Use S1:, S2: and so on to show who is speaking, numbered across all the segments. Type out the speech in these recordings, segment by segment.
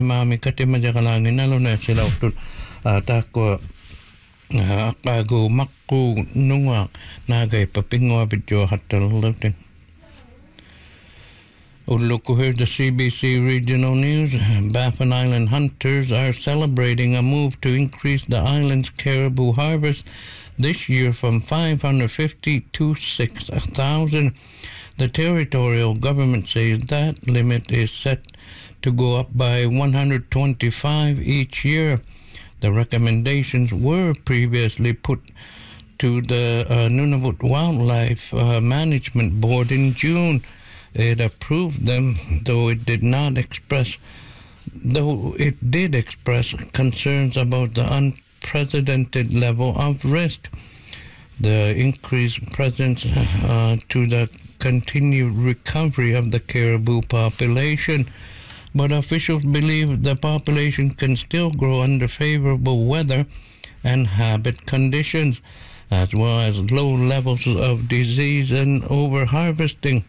S1: Mami kati majakalangin nalo na sila utut tako akago makku nunga nagay papingwa bidyo hatal. Look here, the CBC Regional News. Baffin Island hunters are celebrating a move to increase the island's caribou harvest this year from 550 to 6,000. The territorial government says that limit is set to go up by 125 each year. The recommendations were previously put to the Nunavut Wildlife Management Board in June. It approved them, though it did express concerns about the unprecedented level of risk. The increased presence to the continued recovery of the caribou population, but officials believe the population can still grow under favorable weather and habit conditions, as well as low levels of disease and overharvesting.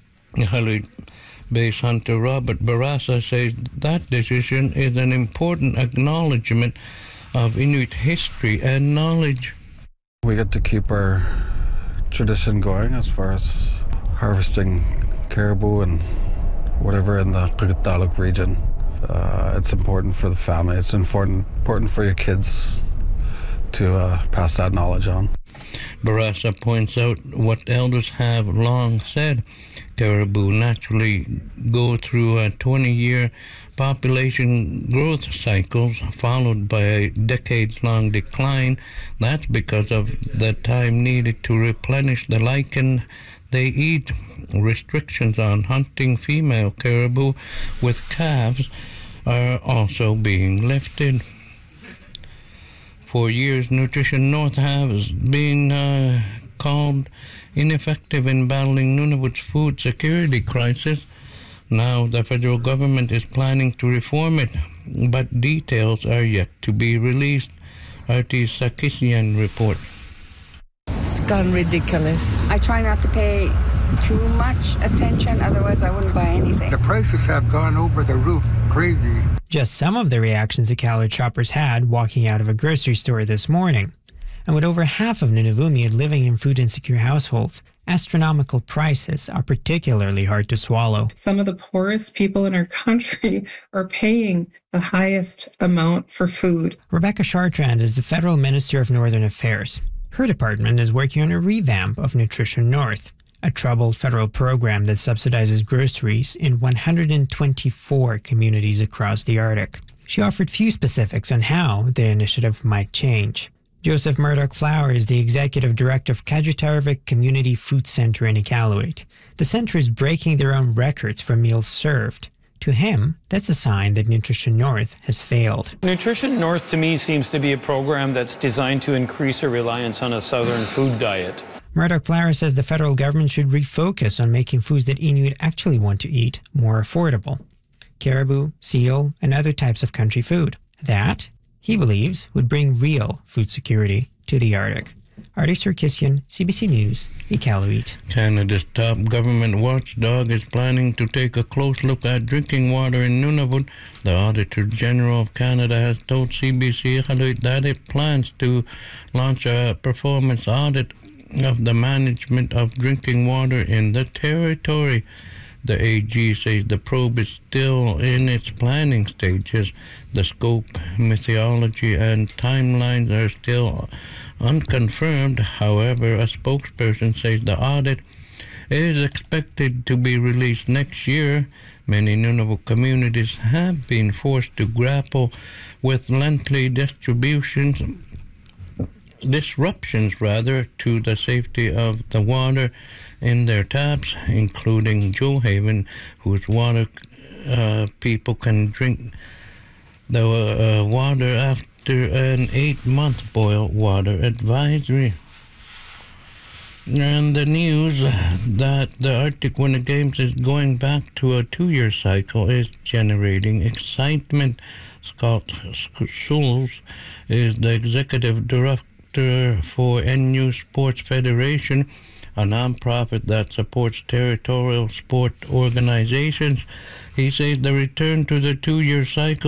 S1: Base hunter Robert Barassa says that decision is an important acknowledgement of Inuit history and knowledge.
S2: We get to keep our tradition going as far as harvesting caribou and whatever in the Qikiqtaaluk region. It's important for the family. It's important for your kids to pass that knowledge on.
S1: Barassa points out what elders have long said. Caribou naturally go through a 20-year population growth cycles followed by a decades-long decline. That's because of the time needed to replenish the lichen they eat. Restrictions on hunting female caribou with calves are also being lifted. For years, Nutrition North has been called ineffective in battling Nunavut's food security crisis. Now the federal government is planning to reform it, but details are yet to be released. RT Sarkisian report.
S3: It's gone ridiculous.
S4: I try not to pay too much attention, otherwise I wouldn't buy anything.
S5: The prices have gone over the roof, crazy.
S6: Just some of the reactions Iqaluit shoppers had walking out of a grocery store this morning. And with over half of Nunavummiut living in food-insecure households, astronomical prices are particularly hard to swallow.
S7: Some of the poorest people in our country are paying the highest amount for food.
S6: Rebecca Chartrand is the Federal Minister of Northern Affairs. Her department is working on a revamp of Nutrition North, a troubled federal program that subsidizes groceries in 124 communities across the Arctic. She offered few specifics on how the initiative might change. Joseph Murdoch-Flower is the Executive Director of Kajutarvik Community Food Center in Iqaluit. The center is breaking their own records for meals served. To him, that's a sign that Nutrition North has failed.
S8: Nutrition North, to me, seems to be a program that's designed to increase our reliance on a southern food diet.
S6: Murdoch-Flower says the federal government should refocus on making foods that Inuit actually want to eat more affordable. Caribou, seal, and other types of country food. That, he believes, would bring real food security to the Arctic. Artie Sarkisian, CBC News, Iqaluit.
S1: Canada's top government watchdog is planning to take a close look at drinking water in Nunavut. The Auditor General of Canada has told CBC Iqaluit that it plans to launch a performance audit of the management of drinking water in the territory. The AG says the probe is still in its planning stages. The scope, methodology, and timelines are still unconfirmed. However, a spokesperson says the audit is expected to be released next year. Many Nunavut communities have been forced to grapple with lengthy disruptions to the safety of the water in their taps, including Joehaven, whose water people can drink the water after an 8-month boil water advisory. And the news that the Arctic Winter Games is going back to a 2-year cycle is generating excitement. Scott Schulz is the executive director for NU Sports Federation, a nonprofit that supports territorial sport organizations. He says the return to the 2-year cycle